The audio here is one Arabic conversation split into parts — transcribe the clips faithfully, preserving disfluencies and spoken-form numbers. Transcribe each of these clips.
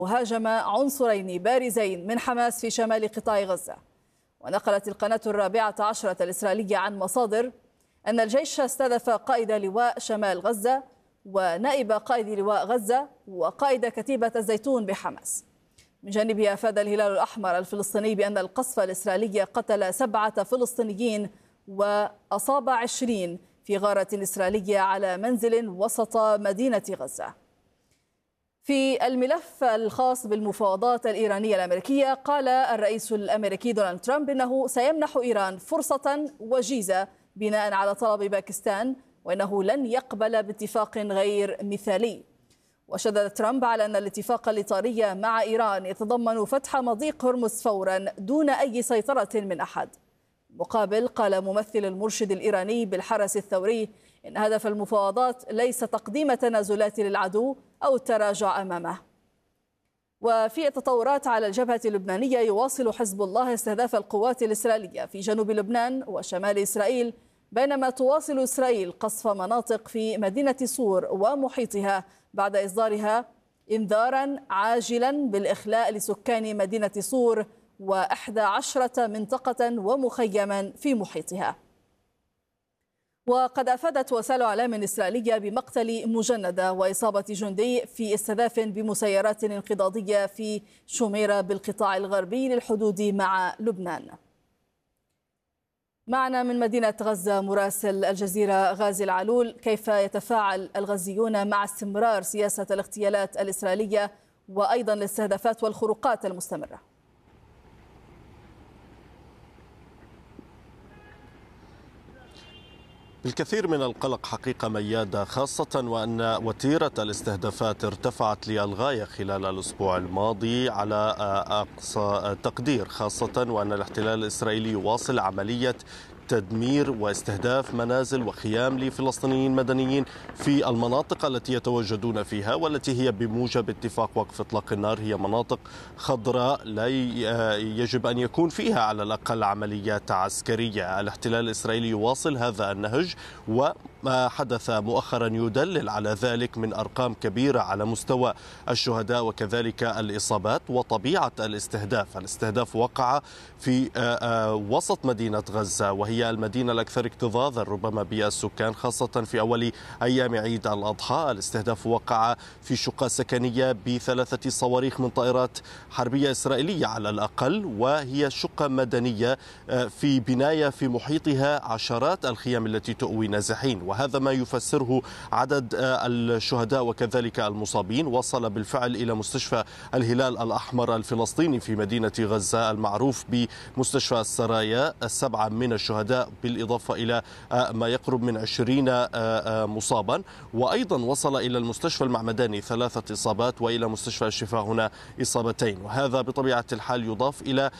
هاجم عنصرين بارزين من حماس في شمال قطاع غزة. ونقلت القناة الرابعة عشرة الإسرائيلية عن مصادر أن الجيش استهدف قائد لواء شمال غزة ونائب قائد لواء غزة وقائد كتيبة الزيتون بحماس. من جانبه أفاد الهلال الأحمر الفلسطيني بأن القصف الإسرائيلي قتل سبعة فلسطينيين وأصاب عشرين في غارة إسرائيلية على منزل وسط مدينة غزة. في الملف الخاص بالمفاوضات الإيرانية الأمريكية، قال الرئيس الأمريكي دونالد ترامب إنه سيمنح إيران فرصة وجيزة بناء على طلب باكستان، وإنه لن يقبل باتفاق غير مثالي. وشدد ترامب على أن الاتفاق الإطاري مع إيران يتضمن فتح مضيق هرمز فورا دون أي سيطرة من أحد. مقابل، قال ممثل المرشد الإيراني بالحرس الثوري إن هدف المفاوضات ليس تقديم تنازلات للعدو أو التراجع أمامه. وفي التطورات على الجبهة اللبنانية، يواصل حزب الله استهداف القوات الإسرائيلية في جنوب لبنان وشمال إسرائيل، بينما تواصل إسرائيل قصف مناطق في مدينة صور ومحيطها بعد إصدارها إنذارا عاجلا بالإخلاء لسكان مدينة صور وإحدى عشرة منطقة ومخيما في محيطها. وقد أفادت وسائل إعلام إسرائيلية بمقتل مجندة وإصابة جندي في استهداف بمسيرات انقضاضية في شميرة بالقطاع الغربي للحدود مع لبنان. معنا من مدينة غزة مراسل الجزيرة غازي العلول، كيف يتفاعل الغزيون مع استمرار سياسة الاغتيالات الإسرائيلية وأيضا الاستهدافات والخروقات المستمرة؟ بالكثير من القلق حقيقة ميادة، خاصة وأن وتيرة الاستهدافات ارتفعت للغاية خلال الأسبوع الماضي على أقصى تقدير، خاصة وأن الاحتلال الإسرائيلي يواصل عملية تدمير واستهداف منازل وخيام لفلسطينيين مدنيين في المناطق التي يتواجدون فيها، والتي هي بموجب اتفاق وقف إطلاق النار هي مناطق خضراء لا يجب أن يكون فيها على الأقل عمليات عسكرية. الاحتلال الإسرائيلي يواصل هذا النهج، وما حدث مؤخرا يدلل على ذلك من أرقام كبيرة على مستوى الشهداء وكذلك الإصابات وطبيعة الاستهداف. الاستهداف وقع في وسط مدينة غزة، وهي المدينة الأكثر اكتظاظا ربما بالسكان، خاصة في أول أيام عيد الأضحى. الاستهداف وقع في شقة سكنية بثلاثة صواريخ من طائرات حربية إسرائيلية على الأقل، وهي شقة مدنية في بناية في محيطها عشرات الخيام التي تؤوي نازحين، وهذا ما يفسره عدد الشهداء وكذلك المصابين. وصل بالفعل إلى مستشفى الهلال الأحمر الفلسطيني في مدينة غزة المعروف بمستشفى السرايا السبعة من الشهداء، بالإضافة إلى ما يقرب من عشرين مصابا. وأيضا وصل إلى المستشفى المعمداني ثلاثة إصابات، وإلى مستشفى الشفاء هنا إصابتين. وهذا بطبيعة الحال يضاف إلى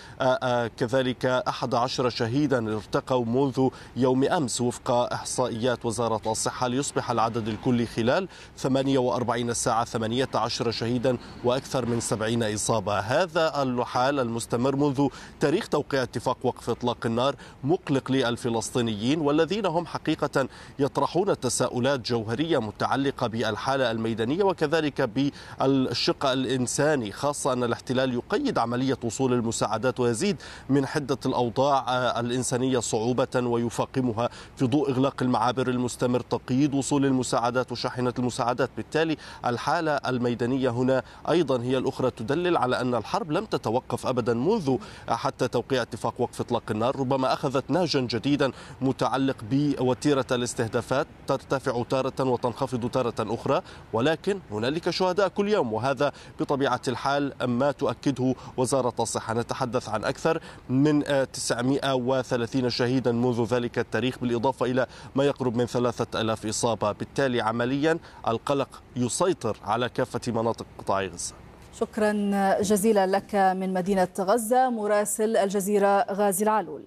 كذلك أحد عشر شهيدا ارتقوا منذ يوم أمس وفق إحصائيات وزارة الصحة، ليصبح العدد الكلي خلال ثمانية وأربعين ساعة ثمانية عشر شهيدا وأكثر من سبعين إصابة. هذا الحال المستمر منذ تاريخ توقيع اتفاق وقف إطلاق النار مقلق للفلسطينيين، والذين هم حقيقة يطرحون تساؤلات جوهرية متعلقة بالحالة الميدانية وكذلك بالشق الإنساني، خاصة أن الاحتلال يقيد عملية وصول المساعدات ويزيد من حدة الأوضاع الإنسانية صعوبة ويفاقمها في ضوء إغلاق المعابر المستمر، تقييد وصول المساعدات وشاحنة المساعدات. بالتالي الحالة الميدانية هنا أيضا هي الأخرى تدلل على أن الحرب لم تتوقف أبدا منذ حتى توقيع اتفاق وقف إطلاق النار، ربما أخذت نهجا جديدا متعلق بوتيرة الاستهدافات ترتفع تارة وتنخفض تارة أخرى، ولكن هنالك شهداء كل يوم، وهذا بطبيعة الحال ما تؤكده وزارة الصحة. نتحدث عن أكثر من تسعمائة وثلاثين شهيدا منذ ذلك التاريخ، بالإضافة إلى ما يقرب من ثلاثة آلاف إصابة. بالتالي عمليا القلق يسيطر على كافة مناطق قطاع غزة. شكرا جزيلا لك من مدينة غزة مراسل الجزيرة غازي العلول.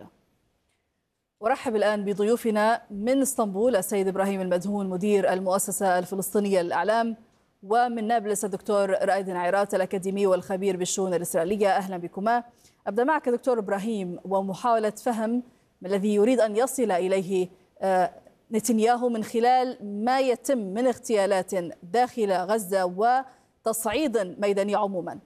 ورحب الآن بضيوفنا من اسطنبول السيد إبراهيم المدهون مدير المؤسسة الفلسطينية للإعلام، ومن نابلس الدكتور رائد عيرات الأكاديمي والخبير بالشؤون الإسرائيلية. أهلا بكما. أبدأ معك دكتور إبراهيم، ومحاولة فهم ما الذي يريد أن يصل إليه نتنياهو من خلال ما يتم من اغتيالات داخل غزة وتصعيد ميداني عموما.